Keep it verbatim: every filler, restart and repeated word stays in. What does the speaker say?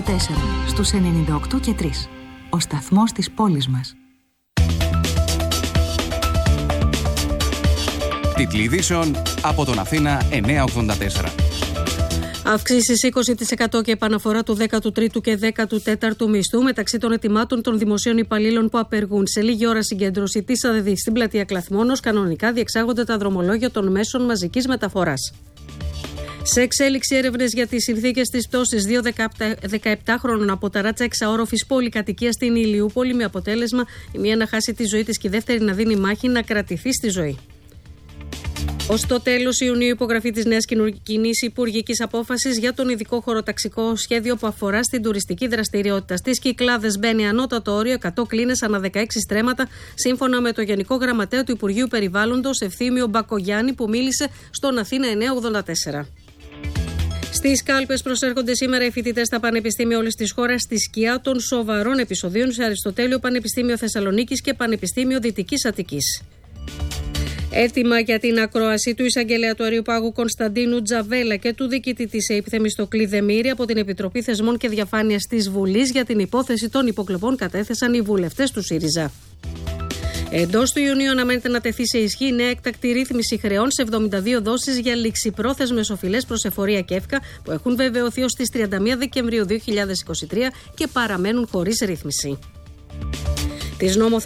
τέσσερα στους ενενήντα οκτώ και τρία. Ο σταθμός της πόλης μας. Τίτλοι ειδήσεων από τον Αθήνα εννιακόσια ογδόντα τέσσερα. Αυξήσεις είκοσι τοις εκατό και επαναφορά του δέκατου τρίτου και δέκατου τέταρτου μισθού μεταξύ των ετοιμάτων των δημοσίων υπαλλήλων που απεργούν. Σε λίγη ώρα συγκέντρωση της ΑΔΔ στην πλατεία Κλαθμόνος. Κανονικά διεξάγονται τα δρομολόγια των μέσων μαζικής μεταφοράς. Σε εξέλιξη έρευνες για τις συνθήκες της πτώσης δύο δεκαεπτάχρονων από ταράτσα εξαόροφης πολυκατοικίας στην Ηλιούπολη, με αποτέλεσμα η μία να χάσει τη ζωή της και η δεύτερη να δίνει μάχη να κρατηθεί στη ζωή. Ως το τέλος Ιουνίου, υπογραφή της νέας κοινής υπουργικής απόφασης για τον ειδικό χωροταξικό σχέδιο που αφορά στην τουριστική δραστηριότητα. Στις Κυκλάδες μπαίνει ανώτατο όριο εκατό κλίνες ανά δεκαέξι στρέμματα, σύμφωνα με το Γενικό Γραμματέα του Υπουργείου Περιβάλλοντος Ευθύμιο Μπακογιάννη, που μίλησε στον Αθήνα εννιακόσια ογδόντα τέσσερα. Στις κάλπες προσέρχονται σήμερα οι φοιτητές στα πανεπιστήμια όλης της χώρας στη σκιά των σοβαρών επεισοδίων σε Αριστοτέλειο, Πανεπιστήμιο Θεσσαλονίκης και Πανεπιστήμιο Δυτικής Αττικής. Έτοιμα για την ακρόαση του εισαγγελέα του Αριοπάγου Κωνσταντίνου Τζαβέλα και του διοικητή της ΕΙΠ Θεμιστοκλή Δεμήρη από την Επιτροπή Θεσμών και Διαφάνειας της Βουλής για την υπόθεση των υποκλοπών κατέθεσαν οι βουλευτές του ΣΥΡΙΖΑ. Εντός του Ιουνίου αναμένεται να τεθεί σε ισχύ η νέα έκτακτη ρύθμιση χρεών σε εβδομήντα δύο δόσεις για ληξιπρόθεσμες οφειλές προς εφορία και εύκα που έχουν βεβαιωθεί ως τις τριάντα μία Δεκεμβρίου δύο χιλιάδες είκοσι τρία και παραμένουν χωρίς ρύθμιση. Τις